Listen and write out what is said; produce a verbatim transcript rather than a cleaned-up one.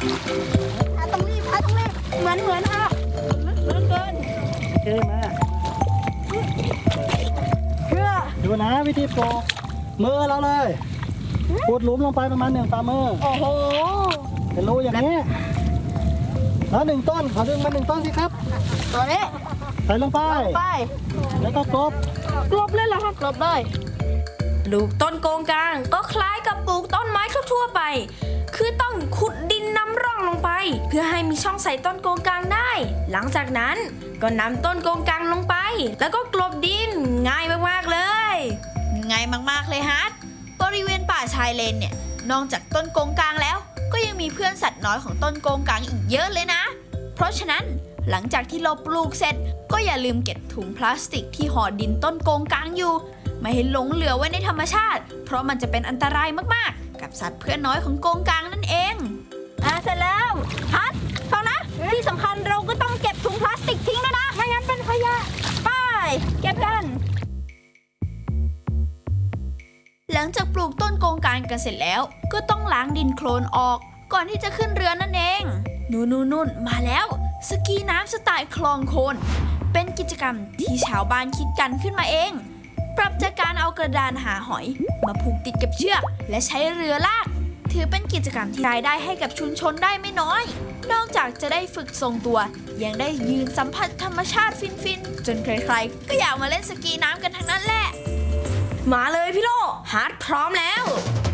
พาตรงนี้พาตรงนี้เหมือนเหมือนอ่ะลึกเกินโอเคมาเพื่อดูนะวิธีปลูกมือเราเลยขุดหลุมลงไปประมาณหนึ่งฝ่ามือโอ้โหเป็นรูอย่างนี้แล้วหนึ่งต้นขอดึงมาหนึ่งต้นสิครับตัวนี้ใส่ลงไปไปแล้วก็กลบกลบเลยเหรอครับกลบเลยปลูกต้นโกงกลางก็คล้ายกับปลูกต้นไม้ทั่วๆไปคือต้องขุดดินนำร่องลงไปเพื่อให้มีช่องใส่ต้นโกงกลางได้หลังจากนั้นก็นำต้นโกงกลางลงไปแล้วก็กลบดินง่ายมากๆเลยง่ายมากๆเลยฮะบริเวณป่าชายเลนเนี่ยนอกจากต้นโกงกลางแล้วก็ยังมีเพื่อนสัตว์น้อยของต้นโกงกลางอีกเยอะเลยนะเพราะฉะนั้นหลังจากที่เราปลูกเสร็จก็อย่าลืมเก็บถุงพลาสติกที่ห่อดินต้นโกงกลางอยู่ไม่ให้หลงเหลือไว้ในธรรมชาติเพราะมันจะเป็นอันตรายมากๆกับสัตว์เพื่อนน้อยของโกงกลางนั่นเองอ่ะเสร็จแล้วฮัทฟังนะที่สำคัญเราก็ต้องเก็บถุงพลาสติกทิ้งด้วยนะไม่งั้นเป็นขยะไปเก็บกันหลังจากปลูกต้นโกงกลางกันเสร็จแล้วก็ต้องล้างดินโคลนออกก่อนที่จะขึ้นเรือนั่นเองนู่นนู่นมาแล้วสกีน้ำสไตล์คลองโคลนเป็นกิจกรรมที่ชาวบ้านคิดกันขึ้นมาเองปรับจากการเอากระดานหาหอยมาผูกติดกับเชือกและใช้เรือลากถือเป็นกิจกรรมที่รายได้ให้กับชุมชนได้ไม่น้อยนอกจากจะได้ฝึกทรงตัวยังได้ยืนสัมผัสธรรมชาติฟินๆจนใครๆก็อยากมาเล่นสกีน้ำกันทั้งนั้นแหละมาเลยพี่โลฮาร์ดพร้อมแล้ว